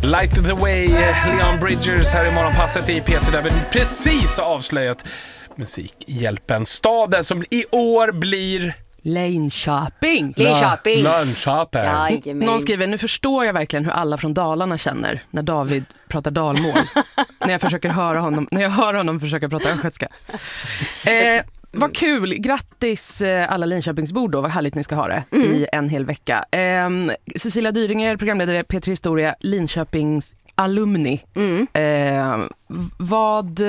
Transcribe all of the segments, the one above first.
Light the way, Leon Bridgers här i morgonpasset i P3 där vi precis har avslöjat Musikhjälpen. Staden som i år blir... Linköping. Linköping. Någon skriver, nu förstår jag verkligen hur alla från Dalarna känner när David pratar dalmål. när jag hör honom försöka prata östgötska. Vad kul, grattis alla Linköpingsbor då, vad härligt ni ska ha det i en hel vecka. Cecilia Dyringer, programledare P3 Historia, Linköpings alumni. Vad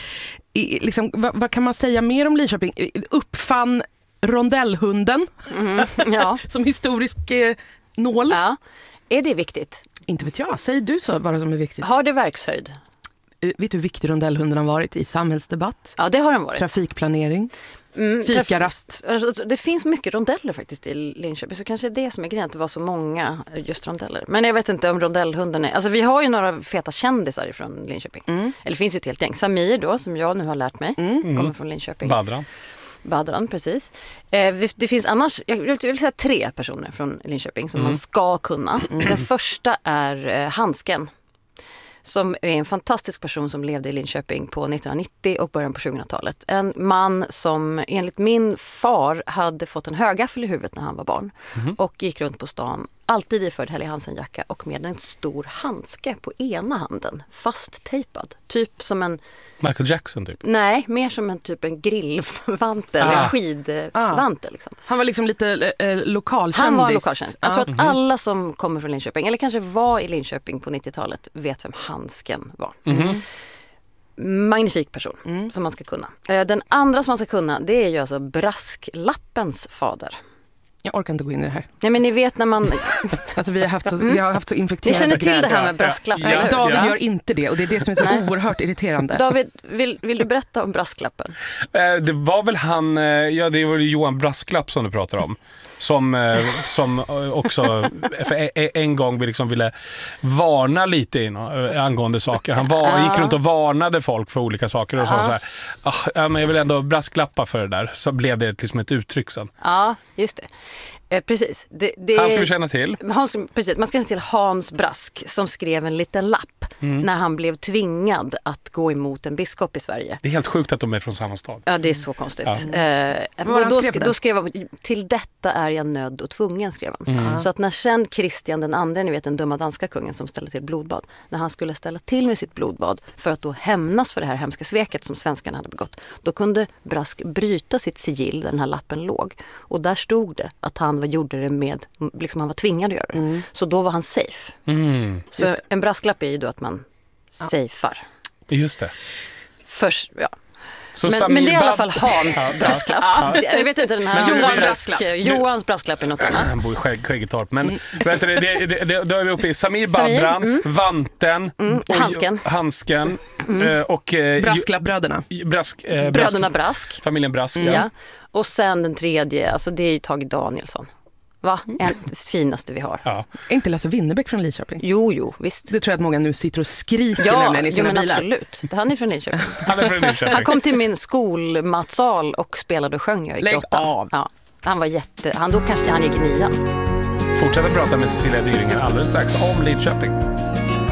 kan man säga mer om Linköping? Uppfann rondellhunden som historisk nål. Ja. Är det viktigt? Inte vet jag. Säg du så vad som är viktigt. Har det verkshöjd? Vet du hur viktig rondellhunden har varit i samhällsdebatt? Ja, det har den varit. Trafikplanering, fikarast. Det finns mycket rondeller faktiskt i Linköping, så kanske det som är grejen att det var så många just rondeller. Men jag vet inte om rondellhunden är... Alltså vi har ju några feta kändisar från Linköping. Eller det finns ju ett helt gäng. Samir då, som jag nu har lärt mig, kommer från Linköping. Badran, precis. Det finns annars, jag vill säga 3 personer från Linköping som man ska kunna. Den första är Hansken, som är en fantastisk person som levde i Linköping på 1990 och början på 2000-talet. En man som enligt min far hade fått en högaffel i huvudet när han var barn och gick runt på stan alltid iförd Helly Hansen-jacka och med en stor handske på ena handen, fasttejpad. Typ som en... Michael Jackson typ? Nej, mer som en grillvantel, en skidvantel. Liksom. Han var liksom lite lokalkändis. Han var lokalkändis. Jag tror att alla som kommer från Linköping, eller kanske var i Linköping på 90-talet, vet vem Hansken var. Magnifik person som man ska kunna. Den andra som man ska kunna, det är ju alltså brasklappens fader. Jag orkar inte gå in i det här. Nej, men ni vet när man... Alltså vi har haft så infekterade... Ni känner till det här med brasklappen? David gör inte det och det är det som är så oerhört irriterande. David, vill du berätta om brasklappen? Det var väl han... det var Johan Brasklapp som du pratar om. Som också för en gång vi liksom ville varna lite angående saker. Han gick runt och varnade folk för olika saker och sa så här, men jag vill ändå brasklappa för det där. Så blev det liksom ett uttryck sen. Ja, just det. Precis. Han ska vi känna till. Precis, man ska känna till Hans Brask som skrev en liten lapp när han blev tvingad att gå emot en biskop i Sverige. Det är helt sjukt att de är från samma stad. Ja, det är så konstigt. Då skrev han, till detta är jag nödd och tvungen, skrev han. Så att när sen Kristian den andra, ni vet den dumma danska kungen som ställde till blodbad, när han skulle ställa till med sitt blodbad för att då hämnas för det här hemska sveket som svenskarna hade begått, då kunde Brask bryta sitt sigill där den här lappen låg. Och där stod det att han gjorde det med, liksom han var tvingad att göra det. Så då var han safe. Så en brasklapp är ju då att man safear. Just det. Först, men det är i alla fall Hans brasklapp. Jag vet inte den här Johans brasklapp är något annat. Han bor i Skäggetorp. Men då är vi uppe i Samir Badran, Vanten, Hansken och Brasklappbröderna. Bröderna Brask. Familjen Brask. Ja. Och sen den tredje, alltså det är ju Tage Danielsson. Va? Det finaste vi har. Ja. Är inte Lasse Winnerbäck från Linköping? Jo, visst. Det tror jag att många nu sitter och skriker nämligen i sina bilar. Absolut. Han är från Linköping. Han kom till min skolmatsal och spelade och sjöng. Jag gick 8. Ja. Han var då kanske han gick i 9. Fortsätter prata med Cecilia Dyringer alldeles strax om Linköping.